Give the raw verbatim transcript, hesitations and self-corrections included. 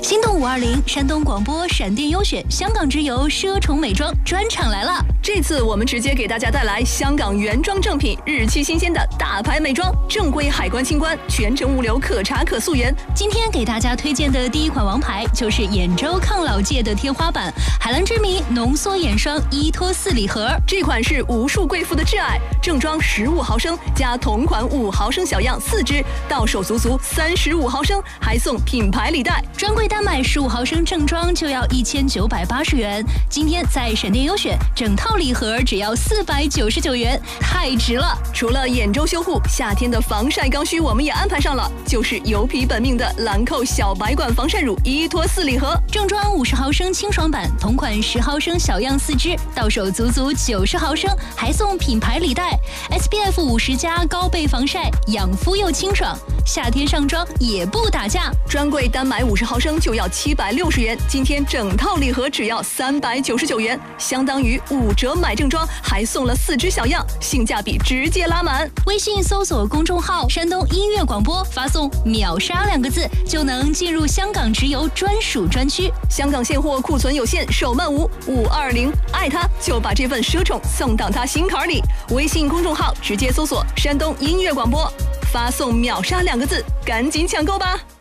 心动五二零，山东广播闪电优选，香港直邮奢宠美妆专场来了。 这次我们直接给大家带来香港原装正品，日期新鲜的大牌美妆，正规海关清关，全程物流可查可溯源。 今天给大家推荐的第一款王牌，就是眼周抗老界的天花板——海蓝之谜浓缩眼霜依托四礼盒。 这款是无数贵妇的挚爱，正装十五毫升加同款五毫升小样四支，到手足足三十五毫升，还送品牌礼袋。 专柜单买十五毫升正装就要一千九百八十元，今天在闪电优选整套礼盒只要四百九十九元，太值了！ 除了眼周修护，夏天的防晒刚需我们也安排上了，就是油皮本命的兰蔻小白管防晒乳依托四礼盒， 正装五十毫升清爽版，同款十毫升小样四支，到手足足九十毫升，还送品牌礼袋 ，S P F 五十加高倍防晒，养肤又清爽，夏天上妆也不打架。 专柜单买五十毫升就要七百六十元，今天整套礼盒只要三百九十九元，相当于五折买正装，还送了四支小样，性价比直接拉满。 微信搜索公众号山东音乐广播，发送秒杀两个字就能进入香港直邮专属专区。 香港现货库存有限，手慢无，五二零爱他就把这份奢宠送到他心坎里。微信公众号直接搜索山东音乐广播，发送秒杀两个字，赶紧抢购吧。